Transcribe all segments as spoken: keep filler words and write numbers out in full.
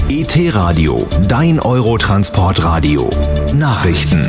E T-Radio, dein Eurotransportradio. Nachrichten.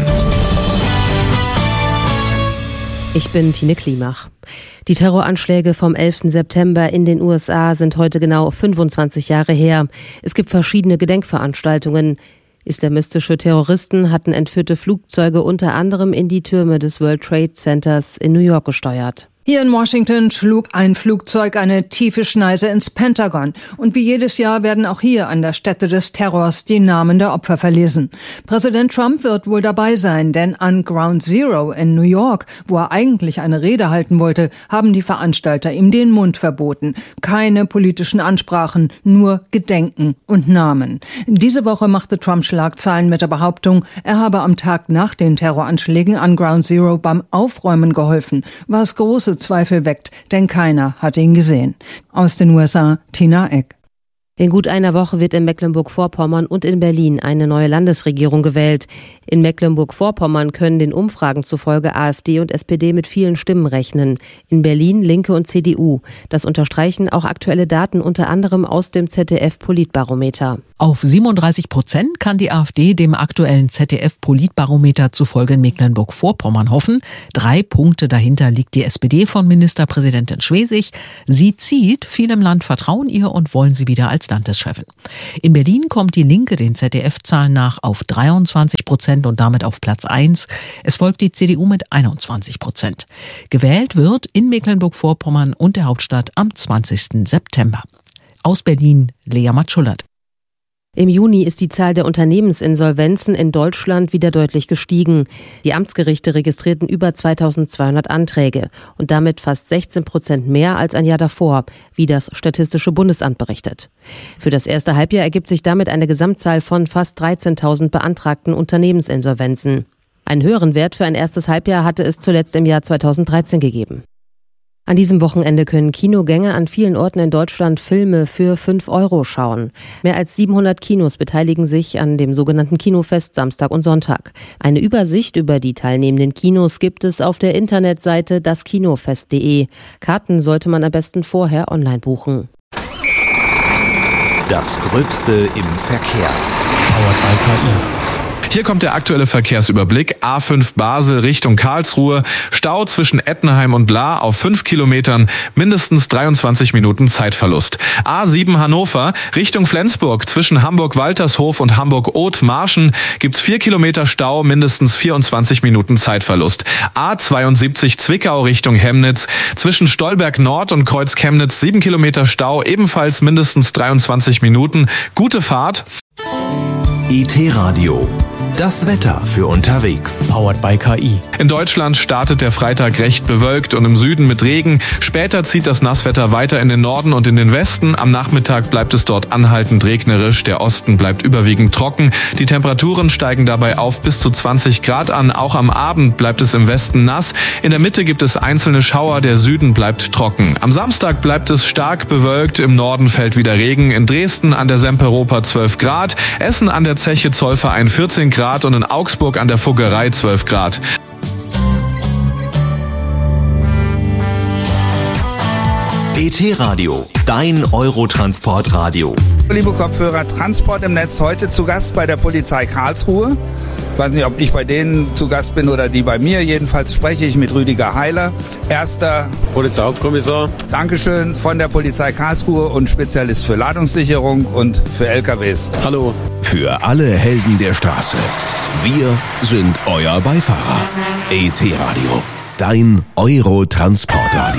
Ich bin Tine Klimach. Die Terroranschläge vom elften September in den U S A sind heute genau fünfundzwanzig Jahre her. Es gibt verschiedene Gedenkveranstaltungen. Islamistische Terroristen hatten entführte Flugzeuge unter anderem in die Türme des World Trade Centers in New York gesteuert. Hier in Washington schlug ein Flugzeug eine tiefe Schneise ins Pentagon. Und wie jedes Jahr werden auch hier an der Stätte des Terrors die Namen der Opfer verlesen. Präsident Trump wird wohl dabei sein, denn an Ground Zero in New York, wo er eigentlich eine Rede halten wollte, haben die Veranstalter ihm den Mund verboten. Keine politischen Ansprachen, nur Gedenken und Namen. Diese Woche machte Trump Schlagzeilen mit der Behauptung, er habe am Tag nach den Terroranschlägen an Ground Zero beim Aufräumen geholfen, was große Zweifel weckt, denn keiner hat ihn gesehen. Aus den U S A, Tina Eck. In gut einer Woche wird in Mecklenburg-Vorpommern und in Berlin eine neue Landesregierung gewählt. In Mecklenburg-Vorpommern können den Umfragen zufolge AfD und S P D mit vielen Stimmen rechnen. In Berlin Linke und C D U. Das unterstreichen auch aktuelle Daten unter anderem aus dem Z D F-Politbarometer. Auf siebenunddreißig Prozent kann die AfD dem aktuellen Z D F-Politbarometer zufolge in Mecklenburg-Vorpommern hoffen. Drei Punkte dahinter liegt die S P D von Ministerpräsidentin Schwesig. Sie zieht, viele im Land vertrauen ihr und wollen sie wieder als Landeschefin. In Berlin kommt die Linke den Z D F-Zahlen nach auf dreiundzwanzig Prozent und damit auf Platz eins. Es folgt die C D U mit einundzwanzig Prozent. Gewählt wird in Mecklenburg-Vorpommern und der Hauptstadt am zwanzigsten September. Aus Berlin, Lea Matschullert. Im Juni ist die Zahl der Unternehmensinsolvenzen in Deutschland wieder deutlich gestiegen. Die Amtsgerichte registrierten über zweitausendzweihundert Anträge und damit fast sechzehn Prozent mehr als ein Jahr davor, wie das Statistische Bundesamt berichtet. Für das erste Halbjahr ergibt sich damit eine Gesamtzahl von fast dreizehntausend beantragten Unternehmensinsolvenzen. Einen höheren Wert für ein erstes Halbjahr hatte es zuletzt im Jahr zweitausenddreizehn gegeben. An diesem Wochenende können Kinogänger an vielen Orten in Deutschland Filme für fünf Euro schauen. Mehr als siebenhundert Kinos beteiligen sich an dem sogenannten Kinofest Samstag und Sonntag. Eine Übersicht über die teilnehmenden Kinos gibt es auf der Internetseite daskinofest punkt de. Karten sollte man am besten vorher online buchen. Das Gröbste im Verkehr. Powered by K I. Hier kommt der aktuelle Verkehrsüberblick. A fünf Basel Richtung Karlsruhe. Stau zwischen Ettenheim und Lahr auf fünf Kilometern. Mindestens dreiundzwanzig Minuten Zeitverlust. A sieben Hannover Richtung Flensburg. Zwischen Hamburg-Waltershof und Hamburg-Oth-Marschen gibt's vier Kilometer Stau. Mindestens vierundzwanzig Minuten Zeitverlust. A zweiundsiebzig Zwickau Richtung Chemnitz. Zwischen Stolberg Nord und Kreuz Chemnitz sieben Kilometer Stau. Ebenfalls mindestens dreiundzwanzig Minuten. Gute Fahrt. E T-Radio. Das Wetter für unterwegs. Powered by K I. In Deutschland startet der Freitag recht bewölkt und im Süden mit Regen. Später zieht das Nasswetter weiter in den Norden und in den Westen. Am Nachmittag bleibt es dort anhaltend regnerisch. Der Osten bleibt überwiegend trocken. Die Temperaturen steigen dabei auf bis zu zwanzig Grad an. Auch am Abend bleibt es im Westen nass. In der Mitte gibt es einzelne Schauer. Der Süden bleibt trocken. Am Samstag bleibt es stark bewölkt. Im Norden fällt wieder Regen. In Dresden an der Semperoper zwölf Grad. Essen an der Zeche Zollverein vierzehn Grad. Und in Augsburg an der Fuggerei zwölf Grad. E T-Radio, dein Eurotransportradio. Liebe Kopfhörer, Transport im Netz heute zu Gast bei der Polizei Karlsruhe. Ich weiß nicht, ob ich bei denen zu Gast bin oder die bei mir. Jedenfalls spreche ich mit Rüdiger Heiler, erster Polizeihauptkommissar. Dankeschön von der Polizei Karlsruhe und Spezialist für Ladungssicherung und für L K Ws. Hallo. Für alle Helden der Straße. Wir sind euer Beifahrer. E T-Radio, dein Eurotransportradio.